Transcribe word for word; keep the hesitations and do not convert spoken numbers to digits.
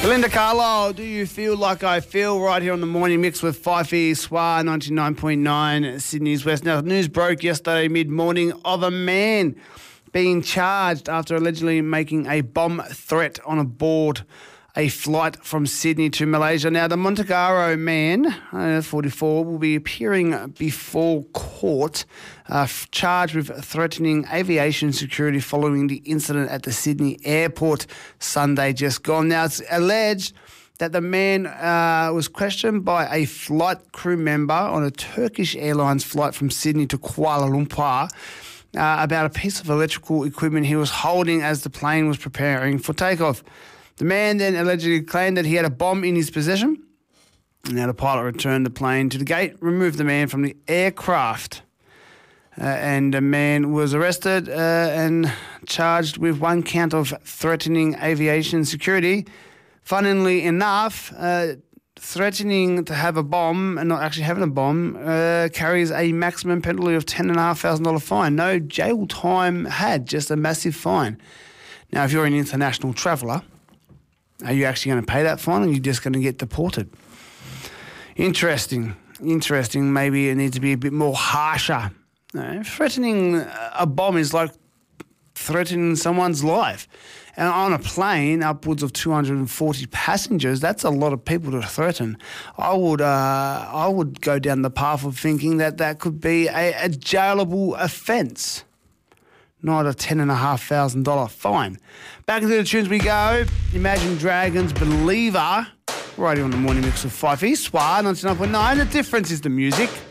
Linda Carlisle, Do You Feel Like I Feel, right here on the Morning Mix with Fifey Swar, ninety-nine point nine Sydney's West. Now, news broke yesterday mid-morning of a man being charged after allegedly making a bomb threat on a board a flight from Sydney to Malaysia. Now, the Montagaro man, uh, forty-four, will be appearing before court, uh, f- charged with threatening aviation security following the incident at the Sydney airport Sunday just gone. Now, it's alleged that the man uh, was questioned by a flight crew member on a Turkish Airlines flight from Sydney to Kuala Lumpur uh, about a piece of electrical equipment he was holding as the plane was preparing for takeoff. The man then allegedly claimed that he had a bomb in his possession. Now, the pilot returned the plane to the gate, removed the man from the aircraft, uh, and the man was arrested uh, and charged with one count of threatening aviation security. Funnily enough, uh, threatening to have a bomb and not actually having a bomb uh, carries a maximum penalty of ten thousand five hundred dollars fine. No jail time had, just a massive fine. Now, if you're an international traveller, are you actually going to pay that fine, or are you just going to get deported? Interesting. Interesting. Maybe it needs to be a bit more harsher. You know, threatening a bomb is like threatening someone's life. And on a plane, upwards of two hundred forty passengers, that's a lot of people to threaten. I would uh, I would go down the path of thinking that that could be a, a jailable offence, not a ten and a half thousand dollar fine. Back into the tunes we go. Imagine Dragons' Believer, right here on the Morning Mix of Fifey Swar, ninety-nine point nine. The difference is the music.